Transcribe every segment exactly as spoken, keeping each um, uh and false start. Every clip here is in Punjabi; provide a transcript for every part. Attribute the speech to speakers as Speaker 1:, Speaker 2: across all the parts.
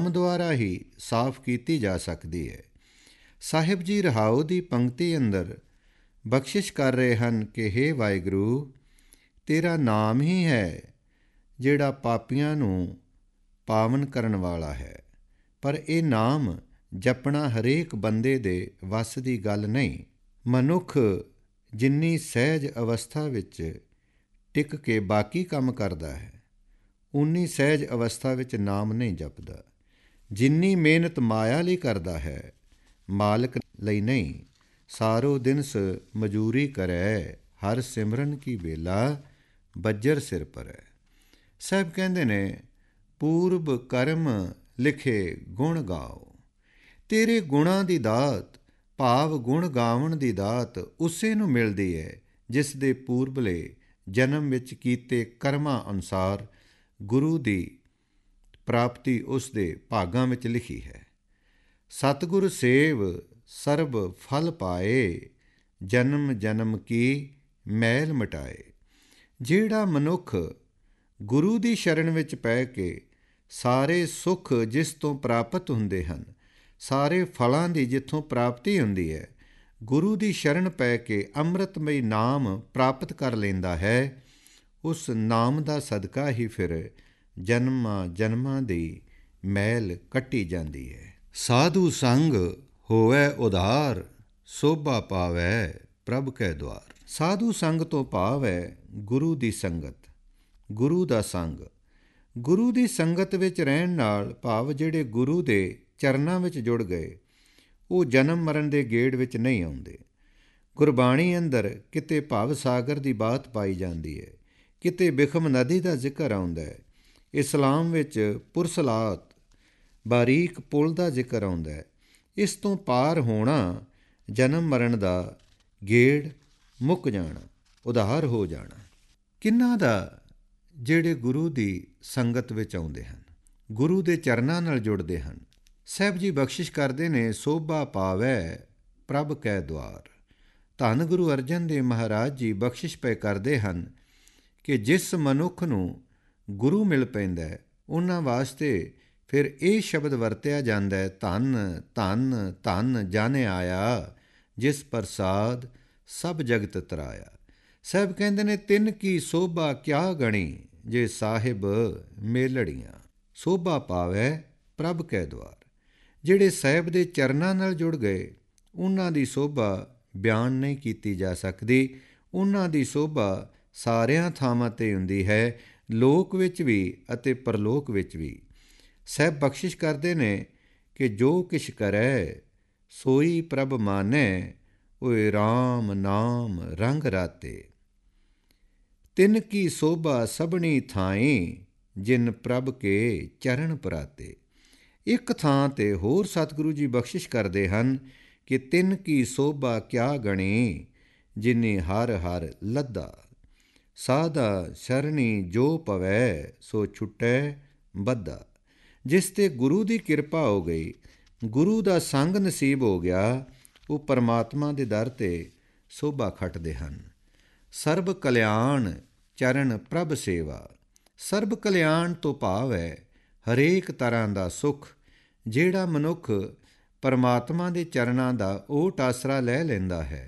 Speaker 1: ਦੁਆਰਾ ਹੀ ਸਾਫ਼ ਕੀਤੀ ਜਾ ਸਕਦੀ ਹੈ। ਸਾਹਿਬ ਜੀ ਰਹਾਉ ਦੀ ਪੰਕਤੀ ਅੰਦਰ ਬਖਸ਼ਿਸ਼ ਕਰ ਰਹੇ ਹਨ ਕਿ ਹੇ ਵਾਹਿਗੁਰੂ, ਤੇਰਾ ਨਾਮ ਹੀ ਹੈ ਜਿਹੜਾ ਪਾਪੀਆਂ ਨੂੰ ਪਾਵਨ ਕਰਨ ਵਾਲਾ ਹੈ। ਪਰ ਇਹ ਨਾਮ ਜਪਣਾ ਹਰੇਕ ਬੰਦੇ ਦੇ ਵੱਸ ਦੀ ਗੱਲ ਨਹੀਂ। ਮਨੁੱਖ ਜਿੰਨੀ ਸਹਿਜ ਅਵਸਥਾ ਵਿੱਚ ਟਿਕ ਕੇ ਬਾਕੀ ਕੰਮ ਕਰਦਾ ਹੈ, ਉਨੀ ਸਹਿਜ ਅਵਸਥਾ ਵਿੱਚ ਨਾਮ ਨਹੀਂ ਜਪਦਾ। ਜਿੰਨੀ ਮਿਹਨਤ ਮਾਇਆ ਲਈ ਕਰਦਾ ਹੈ, ਮਾਲਕ ਲਈ ਨਹੀਂ। ਸਾਰੋ ਦਿਨਸ ਮਜ਼ੂਰੀ ਕਰੈ, ਹਰ ਸਿਮਰਨ ਕੀ ਵੇਲਾ, ਬੱਜਰ ਸਿਰ ਪਰੈ। ਸਾਹਿਬ ਕਹਿੰਦੇ ਨੇ, ਪੂਰਬ ਕਰਮ ਲਿਖੇ ਗੁਣ ਗਾਓ। ਤੇਰੇ ਗੁਣਾਂ ਦੀ ਦਾਤ, ਭਾਵ ਗੁਣ ਗਾਵਣ ਦੀ ਦਾਤ ਉਸੇ ਨੂੰ ਮਿਲਦੀ ਹੈ ਜਿਸ ਦੇ ਪੂਰਬਲੇ ਜਨਮ ਵਿੱਚ ਕੀਤੇ ਕਰਮਾਂ ਅਨੁਸਾਰ ਗੁਰੂ ਦੀ ਪ੍ਰਾਪਤੀ ਉਸ ਦੇ ਭਾਗਾਂ ਵਿੱਚ ਲਿਖੀ ਹੈ। ਸਤਿਗੁਰ ਸੇਵ ਸਰਬ ਫਲ ਪਾਏ, ਜਨਮ ਜਨਮ ਕੀ ਮੈਲ ਮਿਟਾਏ। ਜਿਹੜਾ ਮਨੁੱਖ ਗੁਰੂ ਦੀ ਸ਼ਰਨ ਵਿੱਚ ਪੈ ਕੇ ਸਾਰੇ ਸੁੱਖ ਜਿਸ ਤੋਂ ਪ੍ਰਾਪਤ ਹੁੰਦੇ ਹਨ, ਸਾਰੇ ਫਲਾਂ ਦੀ ਜਿੱਥੋਂ ਪ੍ਰਾਪਤੀ ਹੁੰਦੀ ਹੈ, ਗੁਰੂ ਦੀ ਸ਼ਰਨ ਪੈ ਕੇ ਅੰਮ੍ਰਿਤਮਈ ਨਾਮ ਪ੍ਰਾਪਤ ਕਰ ਲੈਂਦਾ ਹੈ, ਉਸ ਨਾਮ ਦਾ ਸਦਕਾ ਹੀ ਫਿਰ ਜਨਮਾਂ ਜਨਮਾਂ ਦੀ ਮੈਲ ਕੱਟੀ ਜਾਂਦੀ ਹੈ। ਸਾਧੂ ਸੰਗ ਹੋਵੈ ਉਧਾਰ, ਸੋਭਾ ਪਾਵੈ ਪ੍ਰਭ ਕੈ ਦੁਆਰ। ਸਾਧੂ ਸੰਗ ਤੋਂ ਭਾਵ ਹੈ ਗੁਰੂ ਦੀ ਸੰਗਤ, ਗੁਰੂ ਦਾ ਸੰਗ। ਗੁਰੂ ਦੀ ਸੰਗਤ ਵਿੱਚ ਰਹਿਣ ਨਾਲ ਭਾਵ ਜਿਹੜੇ ਗੁਰੂ ਦੇ ਚਰਨਾਂ ਵਿੱਚ ਜੁੜ ਗਏ, ਉਹ ਜਨਮ ਮਰਨ ਦੇ ਗੇੜ ਵਿੱਚ ਨਹੀਂ ਆਉਂਦੇ। ਗੁਰਬਾਣੀ ਅੰਦਰ ਕਿਤੇ ਭਵ ਸਾਗਰ ਦੀ ਬਾਤ ਪਾਈ ਜਾਂਦੀ ਹੈ, ਕਿਤੇ ਬਿਖਮ ਨਦੀ ਦਾ ਜ਼ਿਕਰ ਆਉਂਦਾ ਹੈ। ਇਸਲਾਮ ਵਿੱਚ ਪੁਰਸਲਾਤ ਬਾਰੀਕ ਪੁਲ ਦਾ ਜ਼ਿਕਰ ਆਉਂਦਾ ਹੈ। ਇਸ ਤੋਂ ਪਾਰ ਹੋਣਾ, ਜਨਮ ਮਰਨ ਦਾ ਗੇੜ ਮੁੱਕ ਜਾਣਾ, ਉਧਾਰ ਹੋ ਜਾਣਾ। ਕਿਹਨਾਂ ਦਾ? ਜਿਹੜੇ ਗੁਰੂ ਦੀ ਸੰਗਤ ਵਿੱਚ ਆਉਂਦੇ ਹਨ, ਗੁਰੂ ਦੇ ਚਰਨਾਂ ਨਾਲ ਜੁੜਦੇ ਹਨ। ਸਾਹਿਬ ਜੀ ਬਖਸ਼ਿਸ਼ ਕਰਦੇ ਨੇ, ਸੋਭਾ ਪਾਵੈ ਪ੍ਰਭ ਕੈ ਦੁਆਰ। ਧੰਨ ਗੁਰੂ ਅਰਜਨ ਦੇਵ ਮਹਾਰਾਜ ਜੀ ਬਖਸ਼ਿਸ਼ ਪਏ ਕਰਦੇ ਹਨ ਕਿ ਜਿਸ ਮਨੁੱਖ ਨੂੰ ਗੁਰੂ ਮਿਲ ਪੈਂਦਾ, ਉਹਨਾਂ ਵਾਸਤੇ ਫਿਰ ਇਹ ਸ਼ਬਦ ਵਰਤਿਆ ਜਾਂਦਾ ਹੈ, ਧੰਨ ਧੰਨ ਧੰਨ ਜਨ ਆਇਆ, ਜਿਸ ਪ੍ਰਸਾਦ ਸਭ ਜਗਤ ਤਰਾਇਆ। ਸਾਹਿਬ ਕਹਿੰਦੇ ਨੇ, ਤਿੰਨ ਕੀ ਸੋਭਾ ਕਿਆ ਗਣੀ, ਜੇ ਸਾਹਿਬ ਮੇਲੜੀਆਂ। ਸੋਭਾ ਪਾਵੈ ਪ੍ਰਭ ਕੈ ਦੁਆਰ। ਜਿਹੜੇ ਸਾਹਿਬ ਦੇ ਚਰਨਾਂ ਨਾਲ ਜੁੜ ਗਏ, ਉਹਨਾਂ ਦੀ ਸੋਭਾ ਬਿਆਨ ਨਹੀਂ ਕੀਤੀ ਜਾ ਸਕਦੀ। ਉਹਨਾਂ ਦੀ ਸੋਭਾ ਸਾਰਿਆਂ ਥਾਵਾਂ 'ਤੇ ਹੁੰਦੀ ਹੈ, ਲੋਕ ਵਿੱਚ ਵੀ ਅਤੇ ਪਰਲੋਕ ਵਿੱਚ ਵੀ। ਸਾਹਿਬ ਬਖਸ਼ਿਸ਼ ਕਰਦੇ ਨੇ ਕਿ ਜੋ ਕਿਛ ਕਰੈ ਸੋਈ ਪ੍ਰਭ ਮਾਨੈ, ਓਏ ਰਾਮ ਨਾਮ ਰੰਗ ਰਾਤੇ। ਤਿੰਨ ਕੀ ਸੋਭਾ ਸਭਨੀ ਥਾਈ, ਜਿਨ ਪ੍ਰਭ ਕੇ ਚਰਨ ਪਰਾਤੇ। ਇੱਕ ਥਾਂ 'ਤੇ ਹੋਰ ਸਤਿਗੁਰੂ ਜੀ ਬਖਸ਼ਿਸ਼ ਕਰਦੇ ਹਨ ਕਿ ਤਿੰਨ ਕੀ ਸੋਭਾ ਕਿਆ ਗਣੀ, ਜਿਨੇ ਹਰ ਹਰ ਲੱਦਾ। ਸਾਧਾ ਸ਼ਰਣੀ ਜੋ ਪਵੈ, ਸੋ ਛੁਟੈ ਬੱਧਾ। ਜਿਸ 'ਤੇ ਗੁਰੂ ਦੀ ਕਿਰਪਾ ਹੋ ਗਈ, ਗੁਰੂ ਦਾ ਸੰਗ ਨਸੀਬ ਹੋ ਗਿਆ, ਉਹ ਪਰਮਾਤਮਾ ਦੇ ਦਰ 'ਤੇ ਸੋਭਾ ਖੱਟਦੇ ਹਨ। ਸਰਬ ਕਲਿਆਣ ਚਰਨ ਪ੍ਰਭ ਸੇਵਾ। ਸਰਬ ਕਲਿਆਣ ਤੋਂ ਭਾਵ ਹੈ ਹਰੇਕ ਤਰ੍ਹਾਂ ਦਾ ਸੁੱਖ। ਜਿਹੜਾ ਮਨੁੱਖ ਪਰਮਾਤਮਾ ਦੇ ਚਰਨਾਂ ਦਾ ਓਟ ਆਸਰਾ ਲੈ ਲੈਂਦਾ ਹੈ,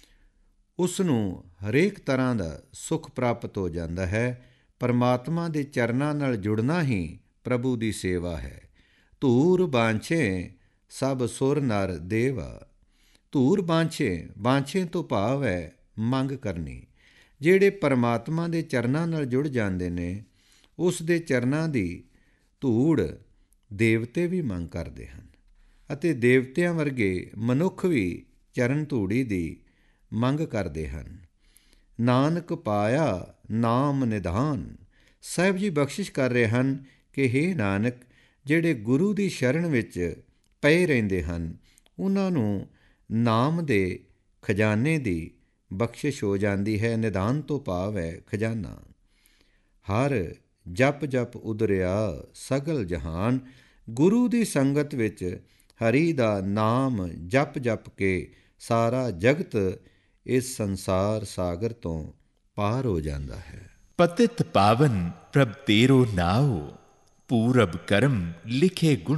Speaker 1: ਉਸ ਨੂੰ ਹਰੇਕ ਤਰ੍ਹਾਂ ਦਾ ਸੁੱਖ ਪ੍ਰਾਪਤ ਹੋ ਜਾਂਦਾ ਹੈ। ਪਰਮਾਤਮਾ ਦੇ ਚਰਨਾਂ ਨਾਲ ਜੁੜਨਾ ਹੀ ਪ੍ਰਭੂ ਦੀ ਸੇਵਾ ਹੈ। ਧੂਰ ਬਾਂਛੇ ਸਭ ਸੁਰ ਨਰ ਦੇਵਾ। ਧੂਰ ਬਾਂਛੇ, ਬਾਂਛੇ ਤੋਂ ਭਾਵ ਹੈ ਮੰਗ ਕਰਨੀ। ਜਿਹੜੇ ਪਰਮਾਤਮਾ ਦੇ ਚਰਨਾਂ ਨਾਲ ਜੁੜ ਜਾਂਦੇ ਨੇ, ਉਸ ਦੇ ਚਰਨਾਂ ਦੀ ਧੂੜ ਦੇਵਤੇ ਵੀ ਮੰਗ ਕਰਦੇ ਹਨ, ਅਤੇ ਦੇਵਤਿਆਂ ਵਰਗੇ ਮਨੁੱਖ ਵੀ ਚਰਨ ਧੂੜੀ ਦੀ ਮੰਗ ਕਰਦੇ ਹਨ। ਨਾਨਕ ਪਾਇਆ ਨਾਮ ਨਿਧਾਨ। ਸਾਹਿਬ ਜੀ ਬਖਸ਼ਿਸ਼ ਕਰ ਰਹੇ ਹਨ ਕਿ ਹੇ ਨਾਨਕ, ਜਿਹੜੇ ਗੁਰੂ ਦੀ ਸ਼ਰਨ ਵਿੱਚ ਪਏ ਰਹਿੰਦੇ ਹਨ, ਉਹਨਾਂ ਨੂੰ ਨਾਮ ਦੇ ਖਜ਼ਾਨੇ ਦੀ ਬਖਸ਼ਿਸ਼ ਹੋ ਜਾਂਦੀ ਹੈ। ਨਿਧਾਨ ਤੋਂ ਭਾਵ ਹੈ ਖਜ਼ਾਨਾ। ਹਰ ਜਪ ਜਪ ਉਦਰਿਆ ਸਗਲ ਜਹਾਨ। ਗੁਰੂ ਦੀ ਸੰਗਤ ਵਿੱਚ ਹਰੀ ਦਾ ਨਾਮ ਜਪ ਜਪ ਕੇ ਸਾਰਾ ਜਗਤ ਇਸ ਸੰਸਾਰ ਸਾਗਰ ਤੋਂ ਪਾਰ ਹੋ ਜਾਂਦਾ ਹੈ।
Speaker 2: ਪਤਿਤ ਪਾਵਨ ਪ੍ਰਭ ਤੇਰੋ ਨਾਉ, ਪੂਰਬ ਕਰਮ ਲਿਖੇ ਗੁਣ